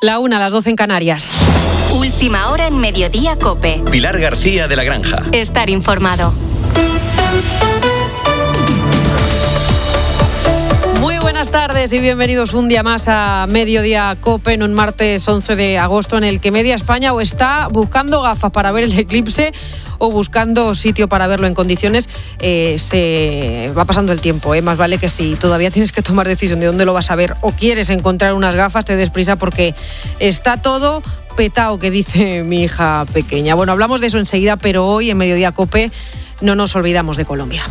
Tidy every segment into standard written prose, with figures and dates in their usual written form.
1:00, las 12 en Canarias. Última hora en Mediodía COPE. Pilar García de la Granja. Estar informado. Muy buenas tardes y bienvenidos un día más a Mediodía COPE en un martes 11 de agosto en el que media España o está buscando gafas para ver el eclipse o buscando sitio para verlo en condiciones. Se va pasando el tiempo, más vale que si todavía tienes que tomar decisión de dónde lo vas a ver o quieres encontrar unas gafas, te des prisa porque está todo petao, que dice mi hija pequeña. Bueno, hablamos de eso enseguida, pero hoy en Mediodía COPE no nos olvidamos de Colombia.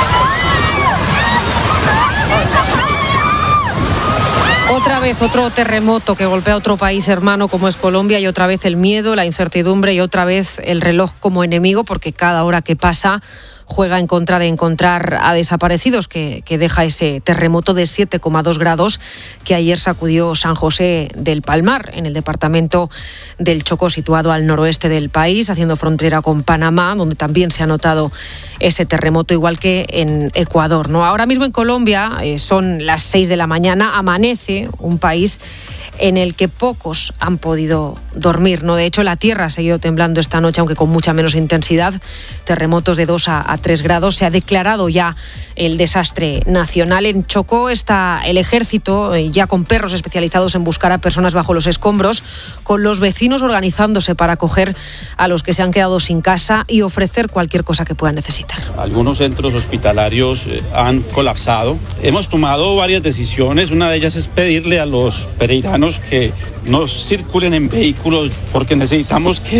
Otra vez otro terremoto que golpea a otro país hermano como es Colombia, y otra vez el miedo, la incertidumbre y otra vez el reloj como enemigo, porque cada hora que pasa juega en contra de encontrar a desaparecidos que deja ese terremoto de 7,2 grados que ayer sacudió San José del Palmar, en el departamento del Chocó, situado al noroeste del país, haciendo frontera con Panamá, donde también se ha notado ese terremoto, igual que en Ecuador, ¿no? Ahora mismo en Colombia son las 6 de la mañana, amanece un país en el que pocos han podido dormir, ¿no? De hecho, la tierra ha seguido temblando esta noche, aunque con mucha menos intensidad. Terremotos de 2 a 3 grados. Se ha declarado ya el desastre nacional. En Chocó está el ejército, ya con perros especializados en buscar a personas bajo los escombros, con los vecinos organizándose para acoger a los que se han quedado sin casa y ofrecer cualquier cosa que puedan necesitar. Algunos centros hospitalarios han colapsado. Hemos tomado varias decisiones. Una de ellas es pedirle a los pereiranos que no circulen en vehículos, porque necesitamos que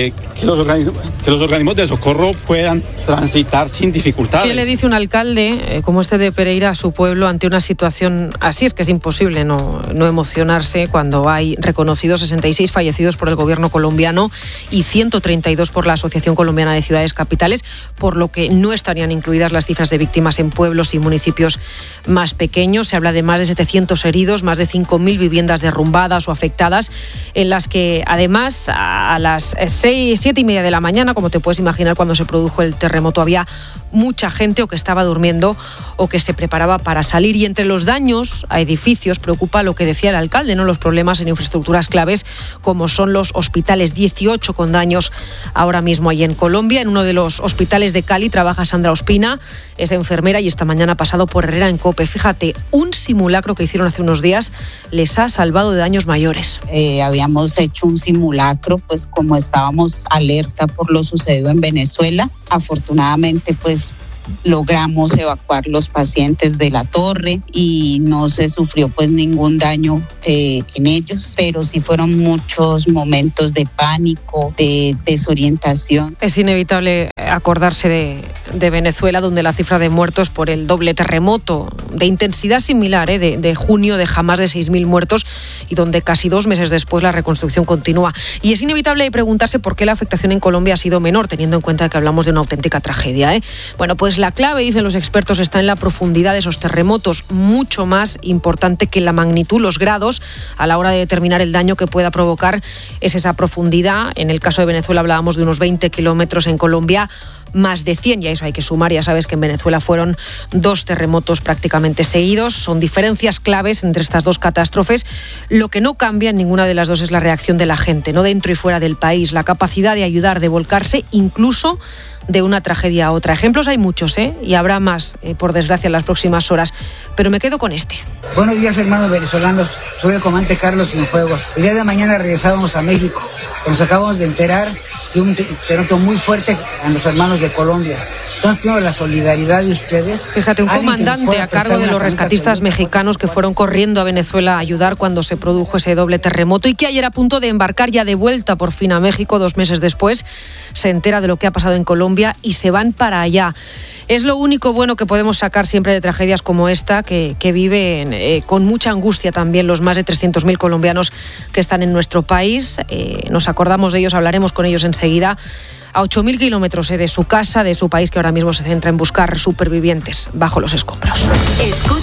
los organismos de socorro puedan transitar sin dificultades. ¿Qué le dice un alcalde como este de Pereira a su pueblo ante una situación así? Es que es imposible no emocionarse cuando hay reconocidos 66 fallecidos por el gobierno colombiano y 132 por la Asociación Colombiana de Ciudades Capitales, por lo que no estarían incluidas las cifras de víctimas en pueblos y municipios más pequeños. Se habla de más de 700 heridos, más de 5.000 viviendas derrumbadas o afectadas, en las que además a las 7:30 de la mañana, como te puedes imaginar, cuando se produjo el terremoto, había mucha gente o que estaba durmiendo o que se preparaba para salir. Y entre los daños a edificios preocupa lo que decía el alcalde, ¿no? Los problemas en infraestructuras claves como son los hospitales, 18 con daños ahora mismo ahí en Colombia. En uno de los hospitales de Cali trabaja Sandra Ospina, es enfermera y esta mañana ha pasado por Herrera en COPE. Fíjate, un simulacro que hicieron hace unos días les ha salvado de daños mayores. Habíamos hecho un simulacro, pues como estábamos alerta por lo sucedido en Venezuela, afortunadamente pues logramos evacuar los pacientes de la torre y no se sufrió pues ningún daño en ellos, pero sí fueron muchos momentos de pánico, de desorientación. Es inevitable acordarse de Venezuela, donde la cifra de muertos por el doble terremoto de intensidad similar de junio deja más de 6.000 muertos y donde casi 2 meses después la reconstrucción continúa. Y es inevitable preguntarse por qué la afectación en Colombia ha sido menor, teniendo en cuenta que hablamos de una auténtica tragedia, Bueno, pues la clave, dicen los expertos, está en la profundidad de esos terremotos, mucho más importante que la magnitud, los grados, a la hora de determinar el daño que pueda provocar es esa profundidad. En el caso de Venezuela hablábamos de unos 20 kilómetros, en Colombia más de 100, y a eso hay que sumar, ya sabes que en Venezuela fueron 2 terremotos prácticamente seguidos. Son diferencias claves entre estas 2 catástrofes. Lo que no cambia en ninguna de las dos es la reacción de la gente, no dentro y fuera del país, la capacidad de ayudar, de volcarse incluso de una tragedia a otra. Ejemplos hay muchos, y habrá más, por desgracia, en las próximas horas, pero me quedo con este. Buenos días, hermanos venezolanos. Soy el comandante Carlos Cienfuegos. El día de mañana regresábamos a México. Nos acabamos de enterar de un terremoto muy fuerte a los hermanos de Colombia. Entonces, pido la solidaridad de ustedes. Fíjate, un comandante a cargo de los rescatistas mexicanos que fueron corriendo a Venezuela a ayudar cuando se produjo ese doble terremoto y que ayer, a punto de embarcar ya de vuelta por fin a México 2 meses después, se entera de lo que ha pasado en Colombia y se van para allá. Es lo único bueno que podemos sacar siempre de tragedias como esta, que viven con mucha angustia también los más de 300.000 colombianos que están en nuestro país. Nos acordamos de ellos, hablaremos con ellos enseguida. A 8.000 kilómetros de su casa, de su país, que ahora mismo se centra en buscar supervivientes bajo los escombros. Escuchas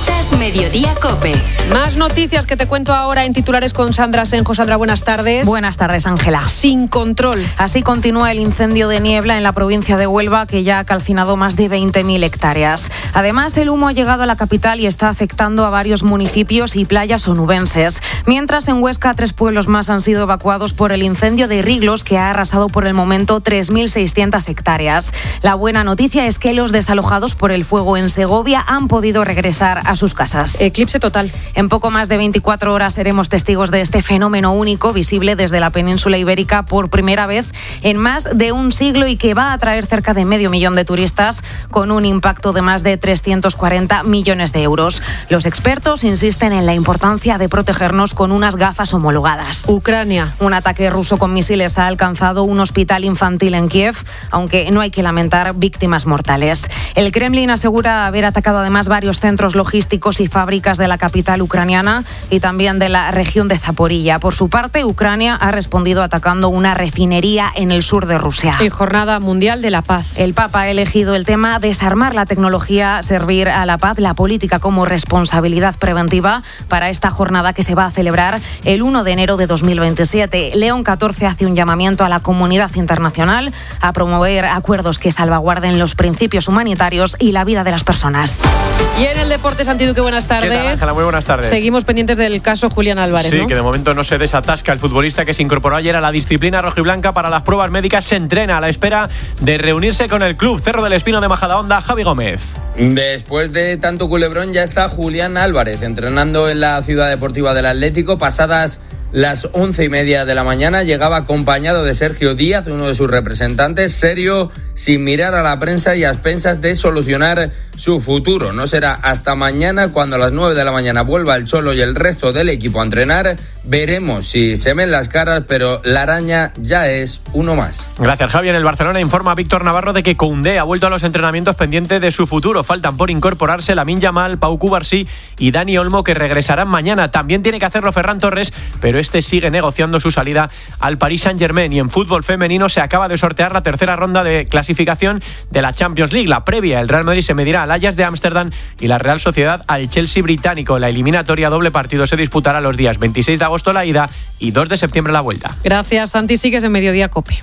Mediodía COPE. Más noticias que te cuento ahora en titulares con Sandra Senjo. Sandra, buenas tardes. Buenas tardes, Ángela. Sin control. Así continúa el incendio de niebla en la provincia de Huelva, que ya ha calcinado más de 20.000 hectáreas. Además, el humo ha llegado a la capital y está afectando a varios municipios y playas onubenses. Mientras, en Huesca, 3 pueblos más han sido evacuados por el incendio de Riglos, que ha arrasado por el momento 3.600 hectáreas. La buena noticia es que los desalojados por el fuego en Segovia han podido regresar a sus casas. Eclipse total. En poco más de 24 horas seremos testigos de este fenómeno único, visible desde la península ibérica por primera vez en más de un siglo y que va a atraer cerca de 500.000 de turistas con un impacto de más de 340 millones de euros. Los expertos insisten en la importancia de protegernos con unas gafas homologadas. Ucrania. Un ataque ruso con misiles ha alcanzado un hospital infantil en Kiev, aunque no hay que lamentar víctimas mortales. El Kremlin asegura haber atacado además varios centros logísticos y fábricas de la capital ucraniana y también de la región de Zaporilla. Por su parte, Ucrania ha respondido atacando una refinería en el sur de Rusia. Y Jornada Mundial de la Paz. El Papa ha elegido el tema desarmar la tecnología, servir a la paz, la política como responsabilidad preventiva para esta jornada que se va a celebrar el 1 de enero de 2027. León XIV hace un llamamiento a la comunidad internacional a promover acuerdos que salvaguarden los principios humanitarios y la vida de las personas. Y en el deporte, Santi Duque, buenas tardes. ¿Qué tal, Ángela? Muy buenas tardes. Seguimos pendientes del caso Julián Álvarez, Sí, ¿no? que de momento no se desatasca. El futbolista que se incorporó ayer a la disciplina rojiblanca para las pruebas médicas se entrena a la espera de reunirse con el club. Cerro del Espino de Majadahonda, Javi Gómez. Después de tanto culebrón ya está Julián Álvarez entrenando en la Ciudad Deportiva del Atlético. Pasadas las 11:30 de la mañana llegaba acompañado de Sergio Díaz, uno de sus representantes, serio, sin mirar a la prensa y a expensas de solucionar su futuro. No será hasta mañana cuando a las 9 de la mañana vuelva el Cholo y el resto del equipo a entrenar. Veremos si se ven las caras, pero la araña ya es uno más. Gracias, Javi. En el Barcelona informa Víctor Navarro de que Koundé ha vuelto a los entrenamientos pendiente de su futuro. Faltan por incorporarse Lamine Yamal, Pau Cubarsí y Dani Olmo, que regresarán mañana. También tiene que hacerlo Ferran Torres, pero este sigue negociando su salida al Paris Saint-Germain. Y en fútbol femenino se acaba de sortear la tercera ronda de clasificación de la Champions League. La previa, el Real Madrid se medirá al Ajax de Ámsterdam y la Real Sociedad al Chelsea británico. La eliminatoria doble partido se disputará los días 26 de agosto la ida y 2 de septiembre la vuelta. Gracias, Santi. Sigues en Mediodía COPE.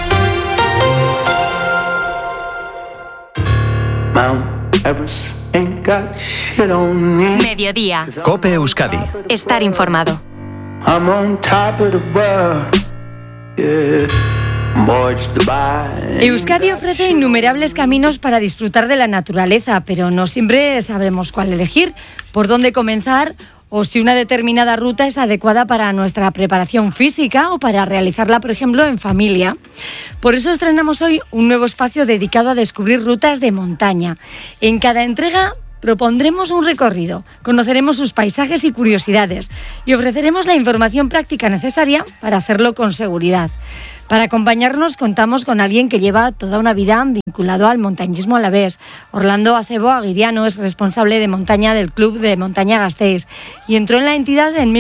Mediodía. COPE Euskadi. Estar informado. Euskadi ofrece innumerables caminos para disfrutar de la naturaleza, pero no siempre sabemos cuál elegir, por dónde comenzar o si una determinada ruta es adecuada para nuestra preparación física o para realizarla, por ejemplo, en familia. Por eso estrenamos hoy un nuevo espacio dedicado a descubrir rutas de montaña. En cada entrega propondremos un recorrido, conoceremos sus paisajes y curiosidades y ofreceremos la información práctica necesaria para hacerlo con seguridad. Para acompañarnos contamos con alguien que lleva toda una vida vinculado al montañismo alavés. Orlando Acebo Aguiriano es responsable de montaña del Club de Montaña Gasteiz y entró en la entidad en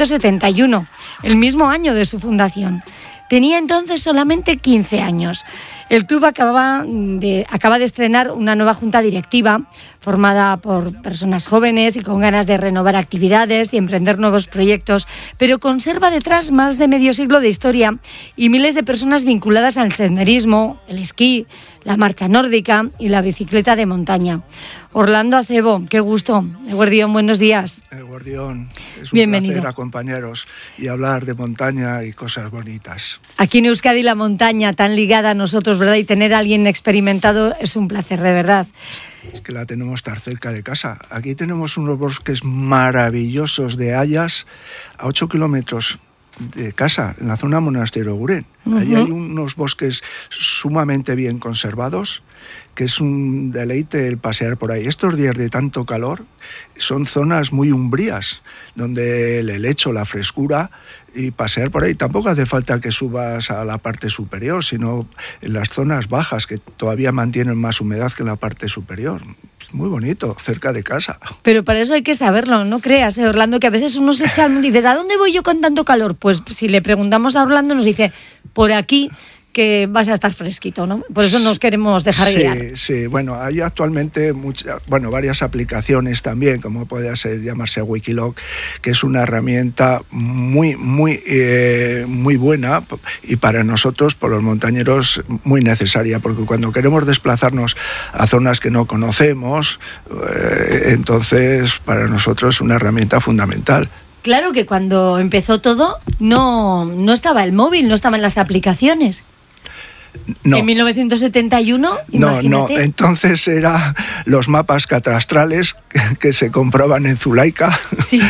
1971, el mismo año de su fundación. Tenía entonces solamente 15 años. El club acaba de estrenar una nueva junta directiva formada por personas jóvenes y con ganas de renovar actividades y emprender nuevos proyectos, pero conserva detrás más de medio siglo de historia y miles de personas vinculadas al senderismo, el esquí, la marcha nórdica y la bicicleta de montaña. Orlando Acebo, qué gusto. Eguerdión, buenos días. Eguerdión, es un Bienvenido. placer acompañaros y hablar de montaña y cosas bonitas. Aquí en Euskadi la montaña tan ligada a nosotros, ¿verdad? Y tener a alguien experimentado es un placer, de verdad. Es que la tenemos tan cerca de casa. Aquí tenemos unos bosques maravillosos de hayas a 8 kilómetros de casa, en la zona Monasterio Guren. Allí hay unos bosques sumamente bien conservados, que es un deleite el pasear por ahí. Estos días de tanto calor son zonas muy umbrías, donde el helecho, la frescura, y pasear por ahí. Tampoco hace falta que subas a la parte superior, sino en las zonas bajas, que todavía mantienen más humedad que en la parte superior. Es muy bonito, cerca de casa. Pero para eso hay que saberlo, no creas, Orlando, que a veces uno se echa al mundo y dices, ¿a dónde voy yo con tanto calor? Pues si le preguntamos a Orlando nos dice, por aquí, que vas a estar fresquito, ¿no? Por eso nos queremos dejar guiar. Sí, bueno, hay actualmente varias aplicaciones también, como puede llamarse Wikiloc, que es una herramienta muy buena y para nosotros, por los montañeros, muy necesaria, porque cuando queremos desplazarnos a zonas que no conocemos, entonces para nosotros es una herramienta fundamental. Claro que cuando empezó todo no estaba el móvil, no estaban las aplicaciones. No. En 1971, imagínate. No, entonces eran los mapas catastrales que se compraban en Zulaika, sí.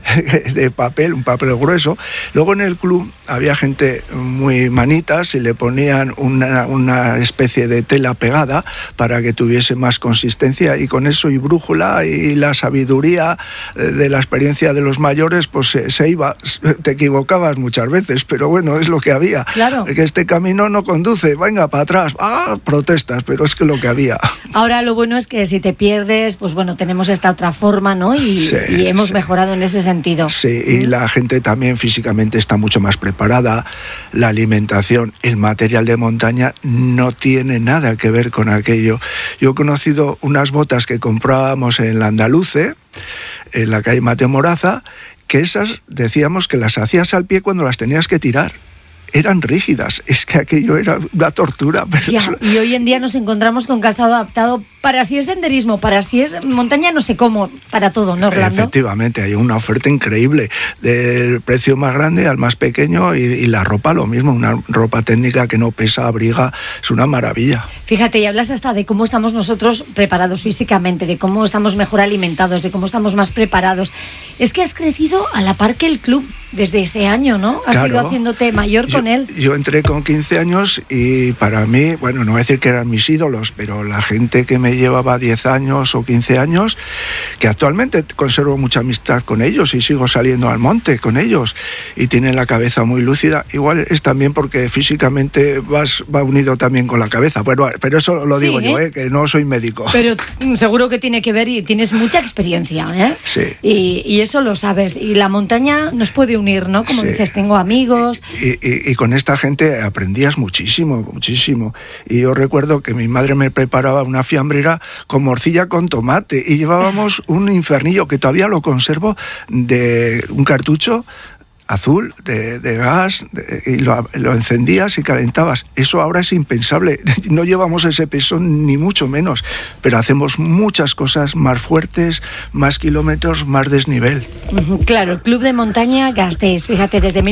De papel, un papel grueso. Luego en el club había gente muy manitas y le ponían una especie de tela pegada para que tuviese más consistencia, y con eso y brújula y la sabiduría de la experiencia de los mayores, pues se iba. Te equivocabas muchas veces, pero bueno, es lo que había. Claro. Que este camino no conduce, venga para atrás, protestas, pero es que lo que había. Ahora lo bueno es que si te pierdes, pues bueno, tenemos esta otra forma, ¿no? Y hemos mejorado en ese sentido. Sí, y la gente también físicamente está mucho más preparada, la alimentación, el material de montaña no tiene nada que ver con aquello. Yo he conocido unas botas que comprábamos en la Andaluce, en la calle Mateo Moraza, que esas decíamos que las hacías al pie cuando las tenías que tirar. Eran rígidas, es que aquello era una tortura. Pero ya, y hoy en día nos encontramos con calzado adaptado para si es senderismo, para si es montaña, no sé cómo, para todo, ¿no, Orlando? Efectivamente, hay una oferta increíble, del precio más grande al más pequeño, y la ropa lo mismo, una ropa técnica que no pesa, abriga, es una maravilla. Fíjate, y hablas hasta de cómo estamos nosotros preparados físicamente, de cómo estamos mejor alimentados, de cómo estamos más preparados. Es que has crecido a la par que el club desde ese año, ¿no? Has ido haciéndote mayor con él. Yo entré con 15 años y para mí, bueno, no voy a decir que eran mis ídolos, pero la gente que me llevaba 10 años o 15 años, que actualmente conservo mucha amistad con ellos y sigo saliendo al monte con ellos y tienen la cabeza muy lúcida, igual es también porque físicamente va unido también con la cabeza. Bueno, pero eso lo digo yo, que no soy médico. Pero seguro que tiene que ver y tienes mucha experiencia, ¿eh? Sí. Y eso lo sabes. Y la montaña nos puede unir, ¿no? Como dices, tengo amigos. Y con esta gente aprendías muchísimo, muchísimo. Y yo recuerdo que mi madre me preparaba una fiambrera con morcilla con tomate y llevábamos un infernillo que todavía lo conservo, de un cartucho azul de gas, y lo encendías y calentabas. Eso ahora es impensable. No llevamos ese peso ni mucho menos, pero hacemos muchas cosas más fuertes, más kilómetros, más desnivel. Claro, el Club de Montaña Gasteiz, fíjate, desde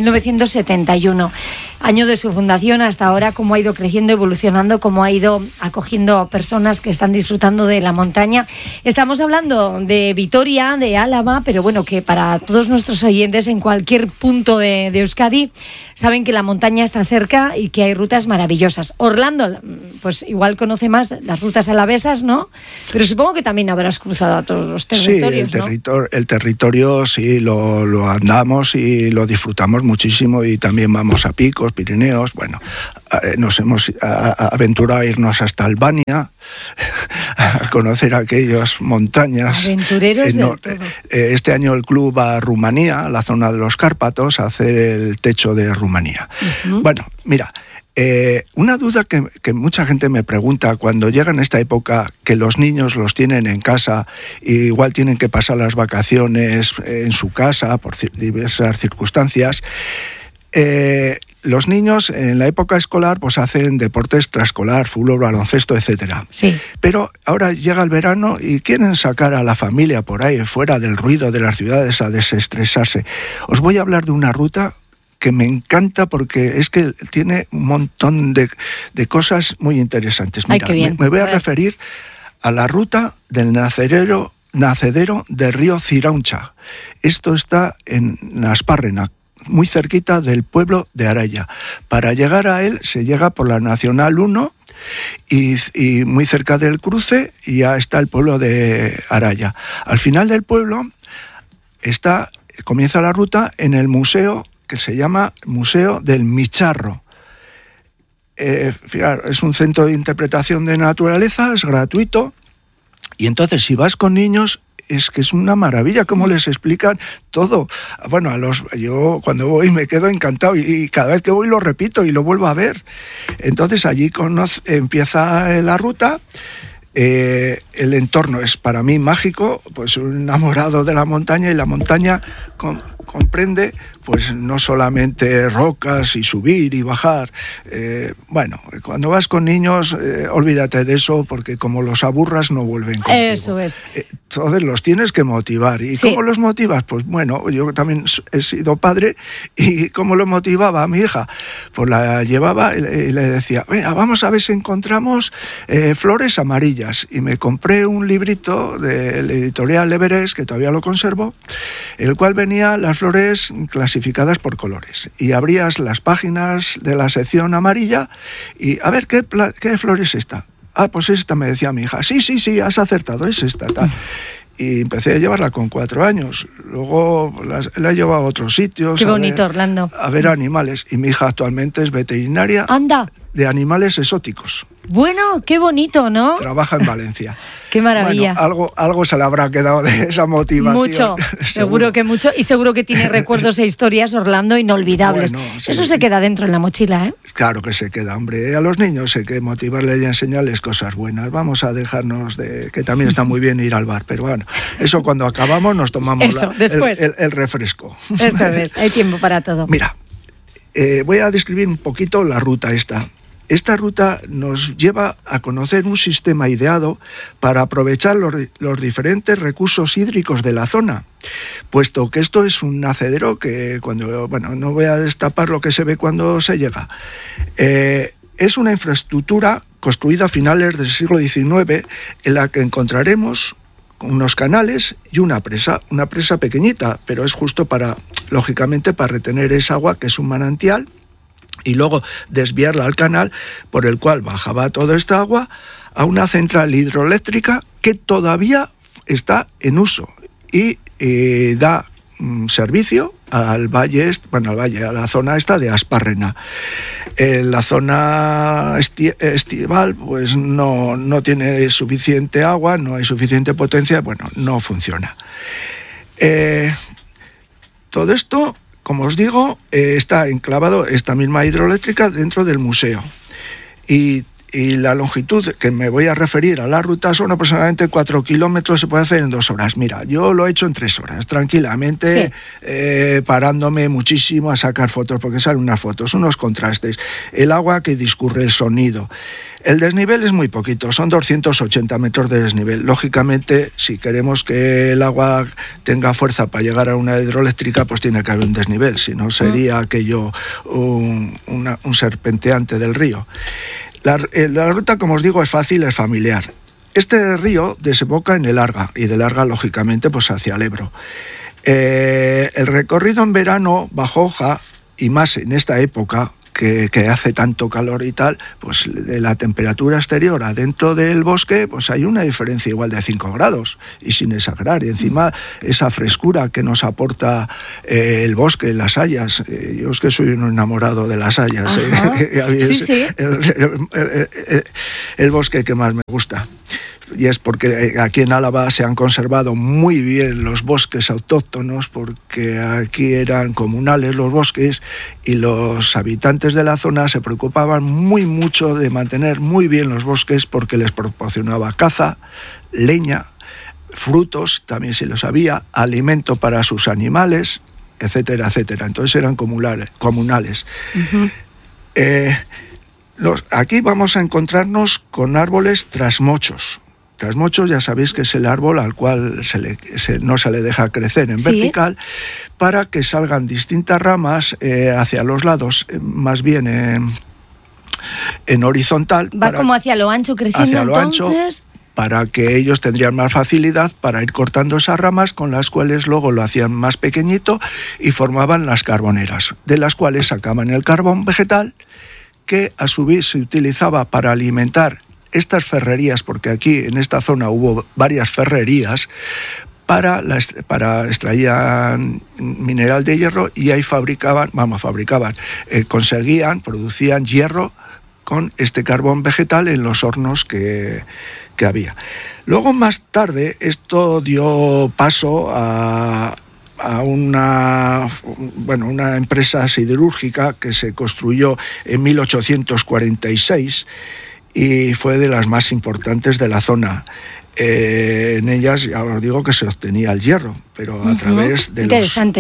1971, año de su fundación hasta ahora, cómo ha ido creciendo, evolucionando, cómo ha ido acogiendo a personas que están disfrutando de la montaña. Estamos hablando de Vitoria, de Álava, pero bueno, que para todos nuestros oyentes en cualquier punto de Euskadi saben que la montaña está cerca y que hay rutas maravillosas. Orlando, pues igual conoce más las rutas alavesas, ¿no? Pero supongo que también habrás cruzado a todos los territorios, ¿no? El territorio sí, lo andamos y lo disfrutamos muchísimo, y también vamos a picos, Pirineos, bueno, nos hemos aventurado a irnos hasta Albania, a conocer aquellas montañas. Aventureros del todo. Este año el club va a Rumanía, a la zona de los Cárpatos, a hacer el techo de Rumanía. Bueno, mira, una duda que mucha gente me pregunta cuando llega en esta época, que los niños los tienen en casa, y igual tienen que pasar las vacaciones en su casa por diversas circunstancias. Los niños en la época escolar pues hacen deporte extraescolar, fútbol, baloncesto, etcétera. Sí. Pero ahora llega el verano y quieren sacar a la familia por ahí, fuera del ruido de las ciudades, a desestresarse. Os voy a hablar de una ruta que me encanta porque es que tiene un montón de cosas muy interesantes. Mira, me voy a referir a la ruta del nacedero del río Zirauncha. Esto está en Aspárrena, muy cerquita del pueblo de Araya. Para llegar a él se llega por la Nacional 1 y muy cerca del cruce ya está el pueblo de Araya. Al final del pueblo comienza la ruta en el museo que se llama Museo del Micharro. Fijaros, es un centro de interpretación de naturaleza, es gratuito, y entonces si vas con niños es que es una maravilla cómo les explican todo. Bueno, yo cuando voy me quedo encantado y cada vez que voy lo repito y lo vuelvo a ver. Entonces allí empieza la ruta. El entorno es para mí mágico, pues un enamorado de la montaña, y la montaña comprende pues no solamente rocas y subir y bajar. Bueno, cuando vas con niños, olvídate de eso, porque como los aburras no vuelven contigo. Eso es. Entonces los tienes que motivar. ¿Y cómo los motivas? Pues bueno, yo también he sido padre, y ¿cómo lo motivaba a mi hija? Pues la llevaba y le decía, venga, vamos a ver si encontramos flores amarillas. Y me compré un librito del editorial Everest, que todavía lo conservo, el cual venía las flores clasificadas por colores. Y abrías las páginas de la sección amarilla y a ver, ¿qué flor es esta? Ah, pues esta, me decía mi hija. Sí, has acertado, es esta, tal. Y empecé a llevarla con 4 años. Luego la he llevado a otros sitios. Qué bonito, Orlando. A ver animales. Y mi hija actualmente es veterinaria. ¡Anda! De animales exóticos. Bueno, qué bonito, ¿no? Trabaja en Valencia. Qué maravilla. Bueno, algo se le habrá quedado de esa motivación. Mucho, seguro que mucho. Y seguro que tiene recuerdos e historias, Orlando, inolvidables. Bueno, sí, eso se queda dentro en la mochila, ¿eh? Claro que se queda, hombre. A los niños hay que motivarles y enseñarles cosas buenas. Vamos a dejarnos de... que también está muy bien ir al bar, pero bueno, eso cuando acabamos nos tomamos después. El refresco. Eso es, hay tiempo para todo. Mira, voy a describir un poquito la ruta esta. Esta ruta nos lleva a conocer un sistema ideado para aprovechar los diferentes recursos hídricos de la zona, puesto que esto es un nacedero que no voy a destapar lo que se ve cuando se llega. Es una infraestructura construida a finales del siglo XIX en la que encontraremos unos canales y una presa pequeñita, pero es justo lógicamente para retener esa agua que es un manantial, y luego desviarla al canal por el cual bajaba toda esta agua a una central hidroeléctrica que todavía está en uso y da servicio al valle, a la zona esta de Aspárrena. En la zona estival pues no tiene suficiente agua, no hay suficiente potencia, no funciona. Todo esto, como os digo, está enclavado esta misma hidroeléctrica dentro del museo. Y la longitud que me voy a referir a la ruta son aproximadamente 4 kilómetros, se puede hacer en 2 horas. Mira, yo lo he hecho en 3 horas, tranquilamente, sí. Parándome muchísimo a sacar fotos, porque salen unas fotos, unos contrastes, el agua que discurre, el sonido. El desnivel es muy poquito, son 280 metros de desnivel. Lógicamente, si queremos que el agua tenga fuerza para llegar a una hidroeléctrica, pues tiene que haber un desnivel, si no sería aquello un serpenteante del río. La ruta, como os digo, es fácil, es familiar. Este río desemboca en el Arga, y del Arga, lógicamente, pues hacia el Ebro. El recorrido en verano bajo hoja, y más en esta época, que hace tanto calor y tal, pues de la temperatura exterior adentro del bosque, pues hay una diferencia igual de 5 grados, y sin exagerar, y encima esa frescura que nos aporta el bosque, las hayas. Yo es que soy un enamorado de las hayas. Sí. El bosque que más me gusta. Y es porque aquí en Álava se han conservado muy bien los bosques autóctonos, porque aquí eran comunales los bosques, y los habitantes de la zona se preocupaban mucho de mantener muy bien los bosques, porque les proporcionaba caza, leña, frutos, también si los había, alimento para sus animales, etcétera, etcétera. Entonces eran comunales. Uh-huh. Aquí vamos a encontrarnos con árboles trasmochos. Trasmochos, ya sabéis que es el árbol al cual no se le deja crecer en vertical, para que salgan distintas ramas hacia los lados, más bien en horizontal. Va como hacia lo ancho creciendo, entonces. Para que ellos tendrían más facilidad para ir cortando esas ramas, con las cuales luego lo hacían más pequeñito y formaban las carboneras, de las cuales sacaban el carbón vegetal, que a su vez se utilizaba para alimentar estas ferrerías, porque aquí en esta zona hubo varias ferrerías, para extraían mineral de hierro, y ahí producían hierro con este carbón vegetal en los hornos que había. Luego, más tarde, esto dio paso a una empresa siderúrgica que se construyó en 1846 y fue de las más importantes de la zona. En ellas, ya os digo que se obtenía el hierro, pero a través de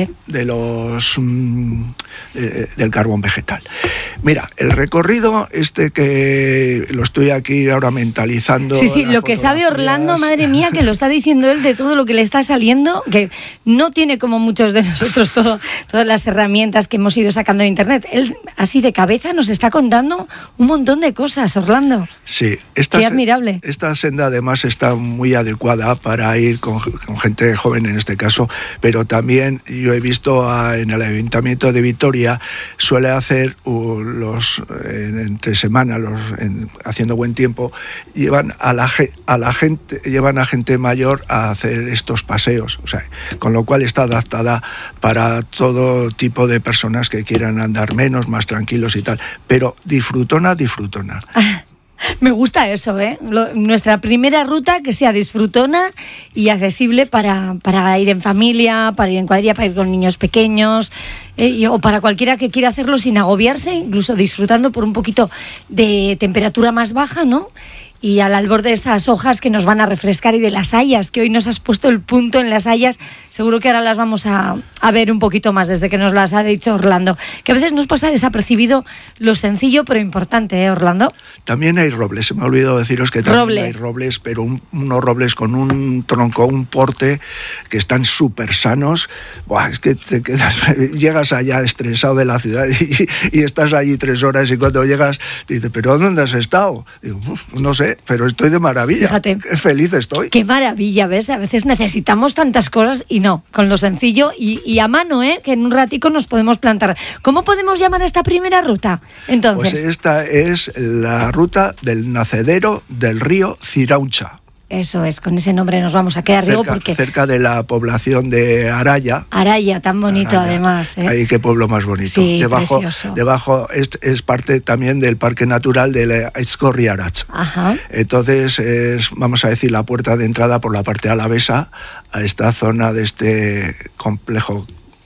del carbón vegetal. Mira, el recorrido que lo estoy aquí ahora mentalizando. Sí, lo que sabe Orlando, madre mía, que lo está diciendo él de todo lo que le está saliendo, que no tiene como muchos de nosotros todas las herramientas que hemos ido sacando de internet. Él, así de cabeza, nos está contando un montón de cosas, Orlando. Sí, qué admirable. Esta senda además está muy adecuada para ir con gente joven en este caso, pero también yo he visto en el Ayuntamiento de Vitoria suele hacer entre semana, haciendo buen tiempo, llevan a gente mayor a hacer estos paseos, o sea, con lo cual está adaptada para todo tipo de personas que quieran andar menos, más tranquilos y tal, pero disfrutona. Me gusta eso, nuestra primera ruta que sea disfrutona y accesible para ir en familia, para ir en cuadrilla, para ir con niños pequeños, o para cualquiera que quiera hacerlo sin agobiarse, incluso disfrutando por un poquito de temperatura más baja, ¿no? Y al albor de esas hojas que nos van a refrescar y de las hayas, que hoy nos has puesto el punto en las hayas, seguro que ahora las vamos a ver un poquito más desde que nos las ha dicho Orlando, que a veces nos pasa desapercibido lo sencillo pero importante, Orlando. También hay robles, se me ha olvidado deciros que también hay robles, pero unos robles con un tronco, un porte, que están súper sanos. Buah, es que te quedas, llegas allá estresado de la ciudad y estás allí 3 horas y cuando llegas dices, ¿pero dónde has estado? Digo, no sé, pero estoy de maravilla. Fíjate, qué feliz estoy. Qué maravilla, ¿ves? A veces necesitamos tantas cosas y no, con lo sencillo y a mano, que en un ratico nos podemos plantar. ¿Cómo podemos llamar a esta primera ruta? Entonces, pues esta es la ruta del nacedero del río Cirauncha. Eso es, con ese nombre nos vamos a quedar, cerca de la población de Araya. Araya, tan bonito además. Ahí, qué pueblo más bonito. Sí, debajo es parte también del Parque Natural de Aizkorriaratz. Ajá. Entonces vamos a decir, la puerta de entrada por la parte alavesa a esta zona de este complejo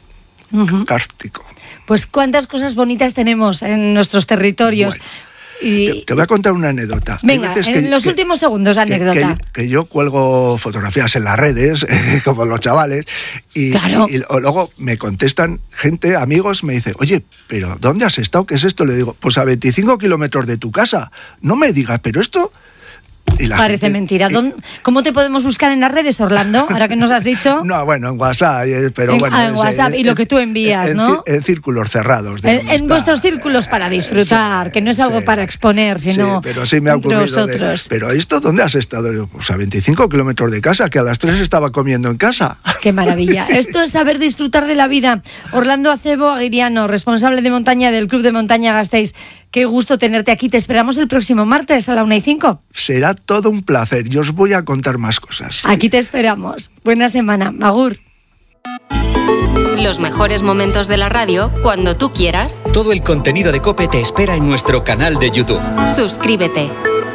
kárstico. Pues cuántas cosas bonitas tenemos en nuestros territorios. Bueno. Te voy a contar una anécdota. Venga, en los últimos segundos, anécdota. Que yo cuelgo fotografías en las redes, como los chavales, y luego me contestan gente, amigos, me dicen, oye, ¿pero dónde has estado? ¿Qué es esto? Le digo, pues a 25 kilómetros de tu casa. No me digas, ¿pero esto...? Parece mentira. ¿Cómo te podemos buscar en las redes, Orlando? Ahora que nos has dicho. No, bueno, en WhatsApp, pero bueno. En WhatsApp y lo que tú envías, ¿no? En círculos cerrados. En vuestros círculos para disfrutar, que no es algo para exponer, sino pero sí me ha ocurrido vosotros. ¿Pero esto dónde has estado? Pues a 25 kilómetros de casa, que a las 3 estaba comiendo en casa. Qué maravilla. Sí. Esto es saber disfrutar de la vida. Orlando Acebo Aguiriano, responsable de montaña del Club de Montaña Gasteiz. Qué gusto tenerte aquí. Te esperamos el próximo martes a la 1:05. Será todo un placer. Yo os voy a contar más cosas. Aquí te esperamos. Buena semana. Agur. Los mejores momentos de la radio cuando tú quieras. Todo el contenido de COPE te espera en nuestro canal de YouTube. Suscríbete.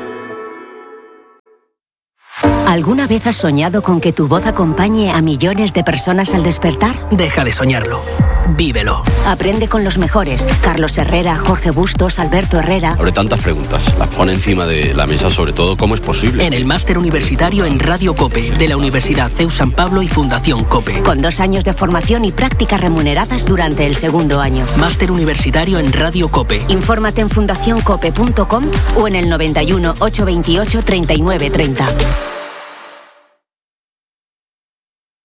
¿Alguna vez has soñado con que tu voz acompañe a millones de personas al despertar? Deja de soñarlo. Vívelo. Aprende con los mejores. Carlos Herrera, Jorge Bustos, Alberto Herrera. Abre tantas preguntas. Las pone encima de la mesa, sobre todo, ¿cómo es posible? En el máster universitario en Radio COPE, de la Universidad CEU San Pablo y Fundación COPE. Con 2 años de formación y prácticas remuneradas durante el 2º año. Máster universitario en Radio COPE. Infórmate en fundacioncope.com o en el 91 828 3930.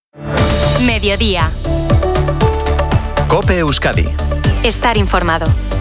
Mediodía. COPE Euskadi. Estar informado.